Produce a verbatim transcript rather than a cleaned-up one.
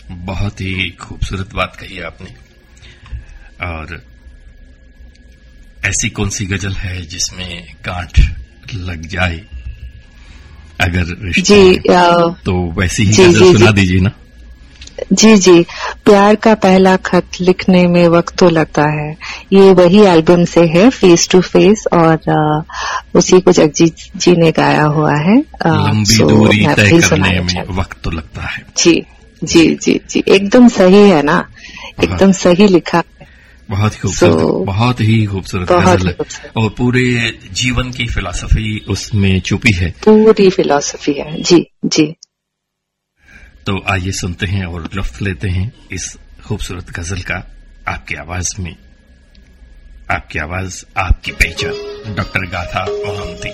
बहुत ही खूबसूरत बात कही आपने। और ऐसी कौन सी गजल है जिसमें गांठ लग जाए अगर रिश्ते जी आ, तो वैसी ही जी, गजल जी, सुना जी, दीजिए ना। जी जी प्यार का पहला खत लिखने में वक्त तो लगता है, ये वही एल्बम से है, फेस टू फेस, और आ, उसी को जगजीत जी ने गाया हुआ है। आ, लंबी सो दूरी मैं तय वही करने सुनाना में चाहती वक्त तो लगता है। जी जी जी जी एकदम सही है ना, एकदम सही लिखा है। बहुत ही खूबसूरत, So, बहुत ही खूबसूरत बहुत गजल ही है खूबसूरत, और पूरे जीवन की फिलॉसफी उसमें छुपी है। पूरी फिलॉसफी है। जी जी तो आइए सुनते हैं और लुत्फ लेते हैं इस खूबसूरत गजल का आपकी आवाज में। आपकी आवाज, आपकी पहचान, डॉक्टर गाथा मोहंती।